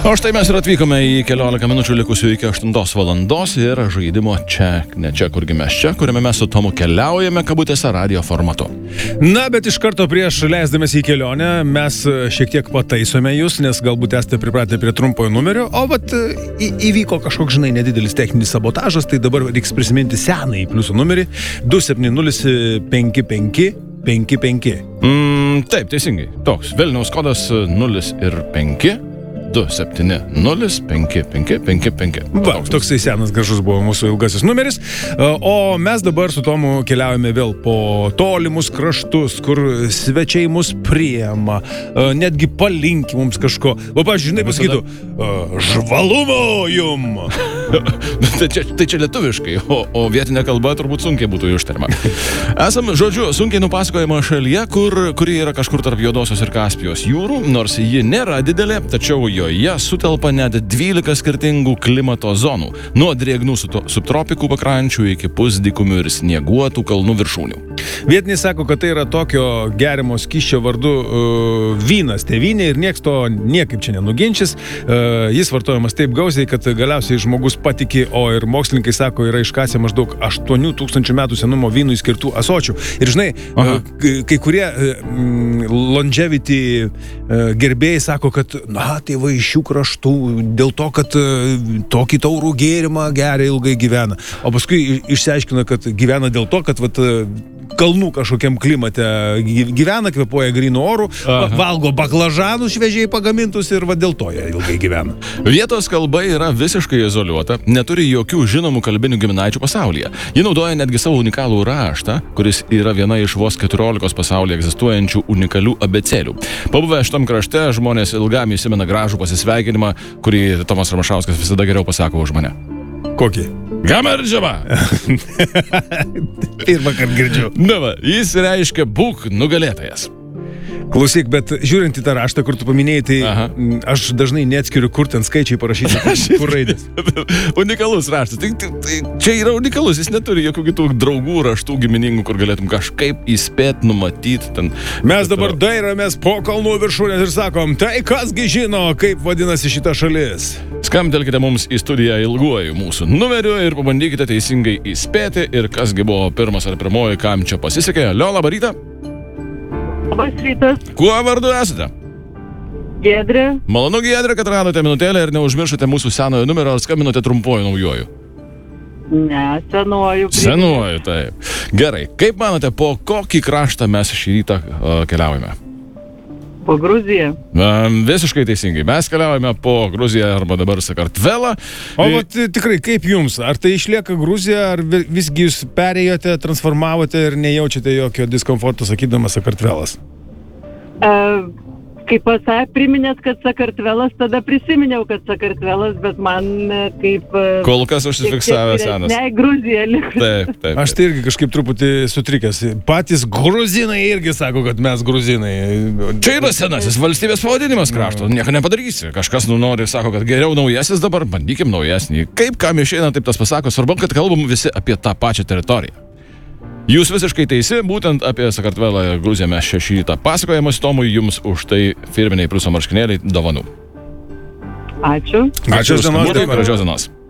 O štai mes ir atvykome į 14 minučių likusių iki 8 valandos ir žaidimo čia, ne čia, kurgi mes čia, kuriame mes su Tomu keliaujame kabutėse radio formatu. Na, bet iš karto prieš leisdamės į kelionę mes šiek tiek pataisome jūs, nes galbūt esate pripratę prie trumpojo numerio, o vat įvyko kažkoks, žinai, nedidelis techninis sabotažas, tai dabar reiks prisiminti senąjį pliusų numerį 2705555. Taip, teisingai. Toks Vilniaus kodas 0 ir 5. 2705555. Va, toksai senas gražus buvo mūsų ilgasis numeris. O mes dabar su Tomu keliaujame vėl po tolimus kraštus, kur svečiai mus priema, netgi palinki mums kažko. O, pavyzdžiui, žinai, pasakytų, žvalumo jum! Tai čia lietuviškai, o vietinė kalba turbūt sunkiai būtų ištariama. Esam, žodžiu, sunkiai nupasakojama šalyje, kuri yra kažkur tarp Juodosios ir Kaspijos jūrų, nors ji nėra didelė, tačiau joje sutelpa net 12 skirtingų klimato zonų, nuo drėgnų subtropikų pakrančių iki pusdykumių ir snieguotų kalnų viršūnių. Vietiniai sako, kad tai yra tokio gerimo skysčio vardu vynas tėvynė ir nieks to niekaip čia nenuginčys. Jis vartojamas taip gausiai, kad galiausiai žmogus patiki, o ir mokslininkai sako, yra iškasę maždaug 8000 metų senumo vynui skirtų ąsočių. Ir žinai, kai kurie longevity gerbėjai sako, kad tai va iš šių kraštų, dėl to, kad tokį taurų gėrimą geria ilgai gyvena. O paskui išsiaiškina, kad gyvena dėl to, kad kalnų kažkokiam klimate gyvena, kvėpuoja grynu oru, valgo baklažanus šviežiai pagamintus ir dėl to jie ilgai gyvena. Vietos kalba yra visiškai izoliuota, neturi jokių žinomų kalbinių giminaičių pasaulyje. Ji naudoja netgi savo unikalų raštą, kuris yra viena iš vos 14 pasaulyje egzistuojančių unikalių abecėlių. Pabuvę šitam krašte žmonės ilgam įsimena gražų pasisveikinimą, kurį Tomas Ramašauskas visada geriau pasako už mane. Kokį? Gamerdžiama! Pirmą kartą girdžiu. Na va, jis reiškia būk nugalėtojas. Klausyk, bet žiūrint į tą raštą, kur tu paminėjai, tai aš dažnai neatskiriu, kur ten skaičiai parašyti, kur raidės. Unikalus raštas. Tai čia yra unikalus, jis neturi jokių kitų draugų raštų giminingų, kur galėtum kažkaip įspėt, numatyti. Mes dabar dairamės po kalnų viršūnės ir sakom, tai kasgi žino, kaip vadinasi šita šalis. Skambtelkite mums į studiją ilguoju mūsų numeriu ir pabandykite teisingai įspėti ir kasgi buvo pirmas ar pirmoji, kam čia pasisekė. Alio, labą rytą. Labas rytas. Kuo vardu esate? Giedrė. Malonu, Giedrė, kad radote minutėlę ir neužmiršote mūsų senojo numerio, ar skambinote trumpuoju naujuoju? Ne, senuoju. Senuoju, taip. Gerai, kaip manote, po kokį kraštą mes šį rytą keliaujame? Po Gruziją. Visiškai teisingai. Mes keliaujame po Gruziją arba dabar Sakartvelą. O tikrai, kaip jums? Ar tai išlieka Gruzija, ar visgi jūs perėjote, transformavote ir nejaučiate jokio diskomforto sakydamas Sakartvelas? Kaip priminėt, kad Sakartvelas, tada prisiminiau, kad Sakartvelas, bet man kaip... Kol kas užsifiksavęs senas. Ne, Gruzija likus. Taip. Aš tai irgi kažkaip truputį sutrikęs. Patys gruzinai irgi sako, kad mes gruzinai. Čia yra senasis valstybės pavadinimas krašto. Nieko nepadarysi. Kažkas nori, sako, kad geriau naujasis dabar, bandykim naujesnį. Kaip kam išeina, taip tas pasako. Svarbu, kad kalbam visi apie tą pačią teritoriją. Jūs visiškai teisi, būtent apie Sakartvelą ir Gruziją mes šį rytą pasakojame Tomui, jums už tai firminiai pliuso marškinėliai dovanų. Ačiū. Ačiū už skambutį, gražios dienos.